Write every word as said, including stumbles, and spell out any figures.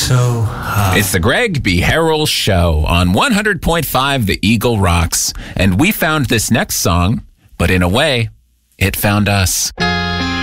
so high. It's the Greg B. Harrell Show on one hundred point five The Eagle Rocks. And we found this next song, but in a way, it found us.